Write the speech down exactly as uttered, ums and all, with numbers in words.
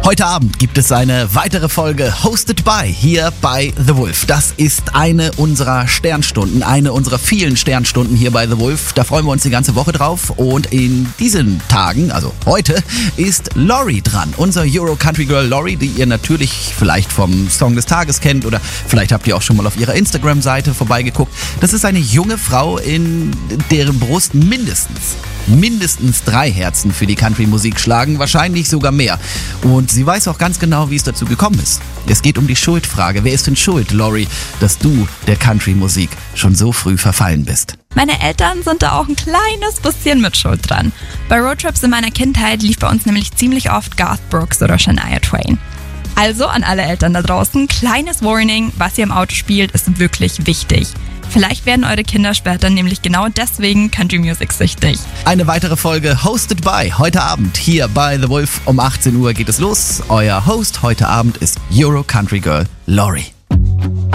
Heute Abend gibt es eine weitere Folge Hosted by hier bei The Wolf. Das ist eine unserer Sternstunden, eine unserer vielen Sternstunden hier bei The Wolf. Da freuen wir uns die ganze Woche drauf. Und in diesen Tagen, also heute, ist Lori dran. Unser Euro Country Girl Lori, die ihr natürlich vielleicht vom Song des Tages kennt oder vielleicht habt ihr auch schon mal auf ihrer Instagram-Seite vorbeigeguckt. Das ist eine junge Frau, in deren Brust mindestens mindestens drei Herzen für die Country-Musik schlagen, wahrscheinlich sogar mehr. Und sie weiß auch ganz genau, wie es dazu gekommen ist. Es geht um die Schuldfrage. Wer ist denn schuld, Lori, dass du der Country-Musik schon so früh verfallen bist? Meine Eltern sind da auch ein kleines bisschen mit Schuld dran. Bei Roadtrips in meiner Kindheit lief bei uns nämlich ziemlich oft Garth Brooks oder Shania Twain. Also an alle Eltern da draußen, kleines Warning, was ihr im Auto spielt, ist wirklich wichtig. Vielleicht werden eure Kinder später nämlich genau deswegen Country Music süchtig. Eine weitere Folge Hosted by heute Abend hier bei The Wolf. Um achtzehn Uhr geht es los. Euer Host heute Abend ist Euro Country Girl Lori.